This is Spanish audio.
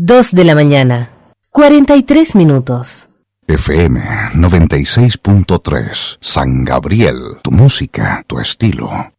2 de la mañana, 43 minutos. FM 96.3, San Gabriel, tu música, tu estilo.